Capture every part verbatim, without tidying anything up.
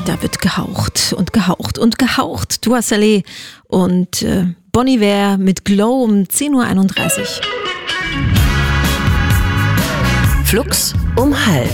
da wird gehaucht und gehaucht und gehaucht. Dua Saleh und äh, Bon Iver mit Glow um zehn Uhr einunddreißig. Flux um halb.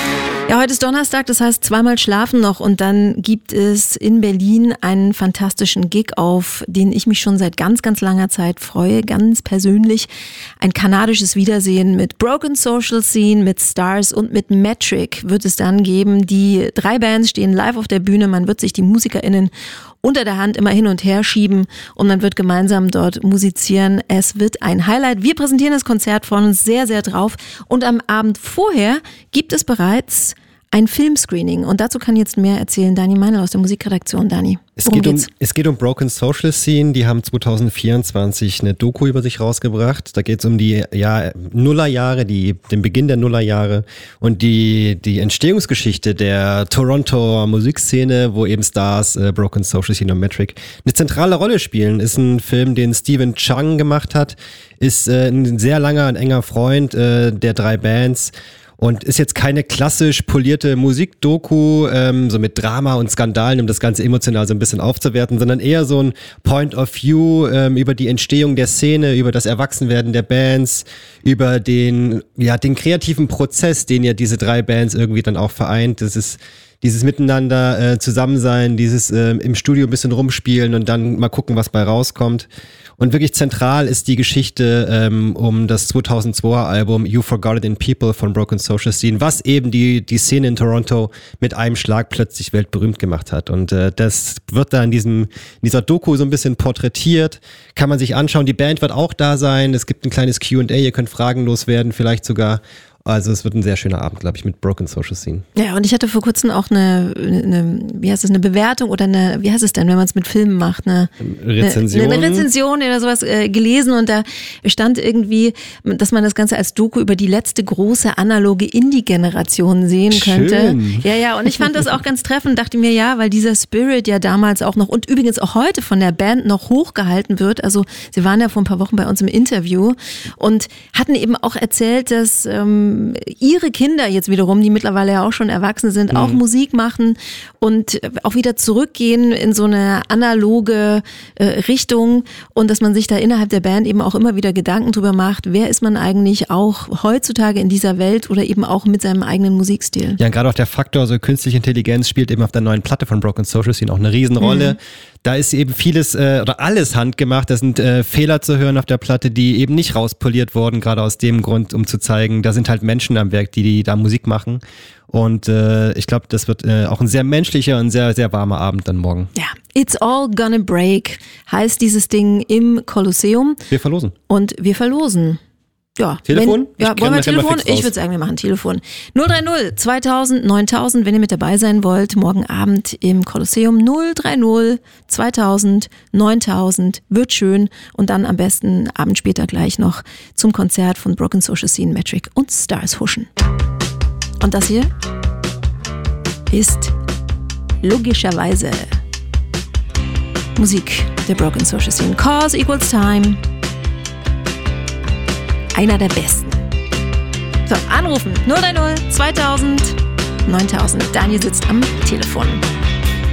Ja, heute ist Donnerstag, das heißt zweimal schlafen noch und dann gibt es in Berlin einen fantastischen Gig, auf den ich mich schon seit ganz, ganz langer Zeit freue, ganz persönlich. Ein kanadisches Wiedersehen mit Broken Social Scene, mit Stars und mit Metric wird es dann geben. Die drei Bands stehen live auf der Bühne, man wird sich die MusikerInnen unter der Hand immer hin und her schieben und man wird gemeinsam dort musizieren. Es wird ein Highlight. Wir präsentieren das Konzert, freuen uns sehr, sehr drauf. Und am Abend vorher gibt es bereits ein Filmscreening. Und dazu kann jetzt mehr erzählen Dani Meinl aus der Musikredaktion. Dani, es worum geht um, geht's? Es geht um Broken Social Scene. Die haben zwanzig vierundzwanzig eine Doku über sich rausgebracht. Da geht es um die ja, Nullerjahre, die, den Beginn der Nullerjahre und die, die Entstehungsgeschichte der Toronto Musikszene, wo eben Stars, äh, Broken Social Scene und Metric eine zentrale Rolle spielen. Ist ein Film, den Stephen Chung gemacht hat. Ist äh, ein sehr langer und enger Freund äh, der drei Bands. Und ist jetzt keine klassisch polierte Musikdoku, ähm, so mit Drama und Skandalen, um das Ganze emotional so ein bisschen aufzuwerten, sondern eher so ein Point of View ähm, über die Entstehung der Szene, über das Erwachsenwerden der Bands, über den, ja, den kreativen Prozess, den ja diese drei Bands irgendwie dann auch vereint. Das ist dieses Miteinander äh, Zusammensein, dieses äh, im Studio ein bisschen rumspielen und dann mal gucken, was bei rauskommt. Und wirklich zentral ist die Geschichte ähm, um das zweitausendzweier Album You Forgot It in People von Broken Social Scene, was eben die die Szene in Toronto mit einem Schlag plötzlich weltberühmt gemacht hat. Und äh, das wird da in diesem in dieser Doku so ein bisschen porträtiert, kann man sich anschauen. Die Band wird auch da sein, es gibt ein kleines Q and A, ihr könnt Fragen loswerden, vielleicht sogar. Also es wird ein sehr schöner Abend, glaube ich, mit Broken Social Scene. Ja, und ich hatte vor kurzem auch eine, eine wie heißt es, eine Bewertung oder eine, wie heißt es denn, wenn man es mit Filmen macht, eine Rezension, eine, eine Rezension oder sowas äh, gelesen und da stand irgendwie, dass man das Ganze als Doku über die letzte große analoge Indie-Generation sehen könnte. Schön. Ja, ja, und ich fand das auch ganz treffend, dachte mir, ja, weil dieser Spirit ja damals auch noch und übrigens auch heute von der Band noch hochgehalten wird. Also sie waren ja vor ein paar Wochen bei uns im Interview und hatten eben auch erzählt, dass ähm, ihre Kinder jetzt wiederum, die mittlerweile ja auch schon erwachsen sind, auch mhm. Musik machen und auch wieder zurückgehen in so eine analoge äh, Richtung und dass man sich da innerhalb der Band eben auch immer wieder Gedanken drüber macht, wer ist man eigentlich auch heutzutage in dieser Welt oder eben auch mit seinem eigenen Musikstil. Ja, gerade auch der Faktor, so künstliche Intelligenz spielt eben auf der neuen Platte von Broken Social Scene auch eine Riesenrolle. Mhm. Da ist eben vieles äh, oder alles handgemacht. Da sind äh, Fehler zu hören auf der Platte, die eben nicht rauspoliert wurden, gerade aus dem Grund, um zu zeigen, da sind halt Menschen am Werk, die, die da Musik machen. Und äh, ich glaube, das wird äh, auch ein sehr menschlicher und sehr, sehr warmer Abend dann morgen. Ja, It's All Gonna Break heißt dieses Ding im Kolosseum. Wir verlosen. Und wir verlosen. Ja, Telefon? Wenn, ja, wollen wir Telefon? Ich würde sagen, wir machen Telefon. null drei null zweitausend neuntausend, wenn ihr mit dabei sein wollt, morgen Abend im Kolosseum null drei null zweitausend neuntausend, wird schön und dann am besten Abend später gleich noch zum Konzert von Broken Social Scene, Metric und Stars huschen. Und das hier ist logischerweise Musik der Broken Social Scene. Cause equals time. Einer der besten. So, anrufen null drei null zweitausend neuntausend. Daniel sitzt am Telefon.